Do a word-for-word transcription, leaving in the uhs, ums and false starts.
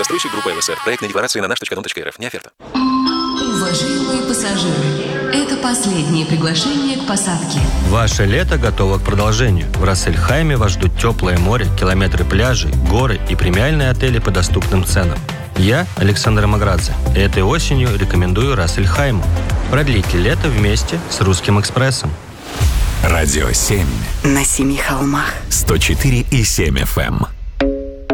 Застройщик группа эл эс эр. Проектная декларация на наш точка дом точка эр эф. Не оферта. Уважаемые пассажиры, это последнее приглашение к посадке. Ваше лето готово к продолжению. В Рассельхайме вас ждут теплое море, километры пляжей, горы и премиальные отели по доступным ценам. Я Александр Маградзе, и этой осенью рекомендую Рассельхайм. Продлите лето вместе с Русским экспрессом. Радио семь. На семи холмах. сто четыре и семь эф эм.